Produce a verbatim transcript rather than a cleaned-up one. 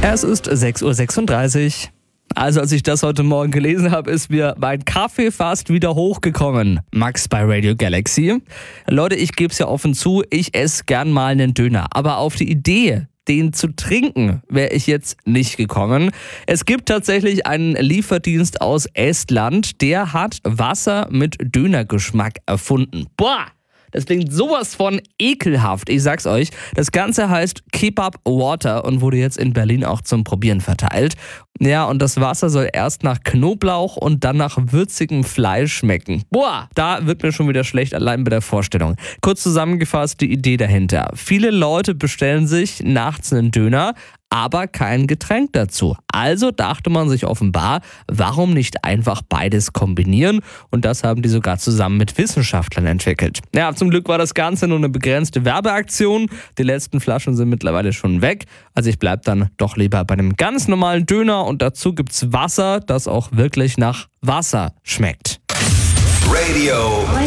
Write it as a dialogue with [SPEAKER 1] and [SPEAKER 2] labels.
[SPEAKER 1] Es ist sechs Uhr sechsunddreißig. Also als ich das heute Morgen gelesen habe, ist mir mein Kaffee fast wieder hochgekommen. Max bei Radio Galaxy. Leute, ich gebe es ja offen zu, ich esse gern mal einen Döner. Aber auf die Idee, den zu trinken, wäre ich jetzt nicht gekommen. Es gibt tatsächlich einen Lieferdienst aus Estland, der hat Wasser mit Dönergeschmack erfunden. Boah! Das klingt sowas von ekelhaft, ich sag's euch. Das Ganze heißt Kebab Water und wurde jetzt in Berlin auch zum Probieren verteilt. Ja, und das Wasser soll erst nach Knoblauch und dann nach würzigem Fleisch schmecken. Boah, da wird mir schon wieder schlecht, allein bei der Vorstellung. Kurz zusammengefasst die Idee dahinter. Viele Leute bestellen sich nachts einen Döner, aber kein Getränk dazu. Also dachte man sich offenbar, warum nicht einfach beides kombinieren? Und das haben die sogar zusammen mit Wissenschaftlern entwickelt. Ja, zum Glück war das Ganze nur eine begrenzte Werbeaktion. Die letzten Flaschen sind mittlerweile schon weg. Also ich bleib dann doch lieber bei einem ganz normalen Döner und dazu gibt's Wasser, das auch wirklich nach Wasser schmeckt.
[SPEAKER 2] Radio